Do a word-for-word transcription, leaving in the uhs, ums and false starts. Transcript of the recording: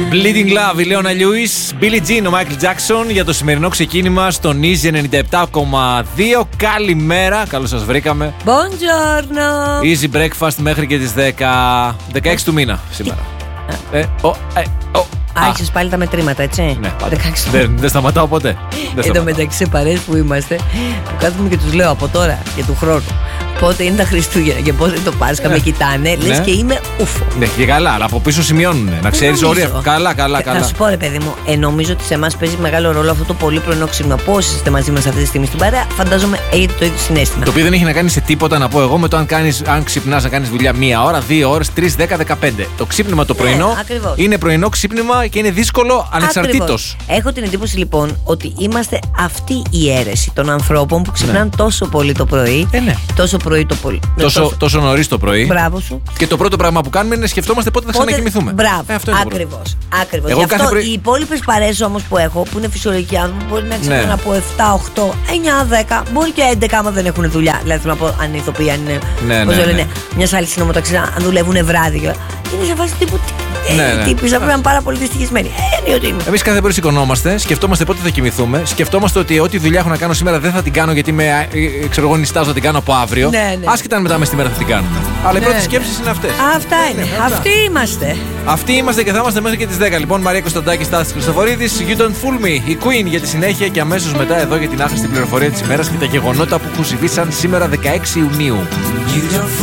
Bleeding Love, η Λέωνα Λιούις, Billie Jean, ο Michael Jackson για το σημερινό ξεκίνημα στον Easy ενενήντα επτά κόμμα δύο. Καλημέρα, καλώς σας βρήκαμε. Buongiorno. Easy Breakfast μέχρι και τις δέκα, δεκαέξι του μήνα σήμερα. Ε, ο, ε, ο. Άρχισες πάλι τα μετρήματα, έτσι. Ναι, πάντα. δεκαέξι. Δεν, δεν σταματάω ποτέ. Εν τω μεταξύ, σε παρέες που είμαστε, που κάθομαι και τους λέω από τώρα και του χρόνου πότε είναι τα Χριστούγεννα και πότε είναι το Πάσχα. Ναι. Με κοιτάνε, λες Ναι. και είμαι ούφο. Ναι, και καλά, αλλά από πίσω σημειώνουν. Να ξέρεις όρια. Καλά, καλά, καλά. Να σου πω, ρε παιδί μου, ε, νομίζω ότι σε εμάς παίζει μεγάλο ρόλο αυτό το πολύ πρωινό ξύπνημα. Πόσοι είστε μαζί μας αυτή τη στιγμή στην παρέα, φαντάζομαι έχετε το ίδιο συναίσθημα. Το οποίο δεν έχει να κάνει σε τίποτα, να πω εγώ, με το αν, κάνεις, αν ξυπνάς να κάνεις δουλειά μία ώρα, δύο ώρες, τρεις, δέκα, δεκαπέντε. Το ξύπνημα το πρωινό ακριβώς. είναι πρωινό ξύπνημα και είναι δύσκολο ανεξαρτήτως. Ακριβώς. Έχω την εντύπωση λοιπόν ότι είμαστε αυτή η αίρεση των ανθρώπων που ξυπνάνε Ναι. τόσο πολύ το πρωί. Ε, ναι. Τόσο πρωί το πολύ. Τόσο, τόσο... τόσο νωρίς το πρωί. Μπράβο σου. Και το πρώτο πράγμα που κάνουμε είναι να σκεφτόμαστε πότε θα Πότε... ξανακοιμηθούμε. Μπράβο. Ε, αυτό είναι Ακριβώς. Ακριβώς. Εγώ Γι' κάθε αυτό πρωί... οι υπόλοιπες παρέες όμως που έχω, που είναι φυσιολογικοί άνθρωποι, μπορεί να ξυπνάνε Ναι. από επτά, οκτώ, εννιά, δέκα, μπορεί και έντεκα άμα δεν έχουν δουλειά. Δηλαδή θέλω να πω αν οι ηθοποιοί, αν είναι. Ναι, πώς ναι, το λένε, ναι. μια άλλη συνομοταξία, αν δουλεύουν βράδυ. Και... είναι σε φάση τύπου. Ναι, Ε, ναι. τύποι θα πρέπει να είναι πάρα πολύ δυστυχισμένοι. Ε, είναι ότι είναι. Εμείς κάθε πρωί σηκωνόμαστε, σκεφτόμαστε πότε θα κοιμηθούμε, σκεφτόμαστε ότι ό,τι δουλειά έχω να κάνω σήμερα δεν θα την κάνω γιατί με, ε, ξέρω εγώ, νιστάζω να την κάνω από αύριο. Ναι, ναι. Άσχετα αν μετά μες τη μέρα θα την κάνουμε. Αλλά οι Ναι, πρώτες ναι. σκέψεις είναι αυτές. Αυτά είναι. Ναι, αυτά. Αυτοί είμαστε. Αυτοί είμαστε και θα είμαστε μέχρι και τις δέκα. Λοιπόν, Μαρία Κωνσταντάκη, Στάθης Χριστοφορίδης, You Don't Fool Me, η Queen για τη συνέχεια και αμέσως μετά εδώ για την άχρηστη πληροφορία της ημέρας και τα γεγονότα που έχουν συμβεί σαν σήμερα δεκαέξι Ιουνίου.